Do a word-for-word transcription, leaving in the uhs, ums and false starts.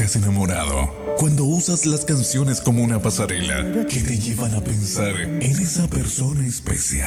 estás enamorado. Cuando usas las canciones como una pasarela que te llevan a pensar en esa persona especial.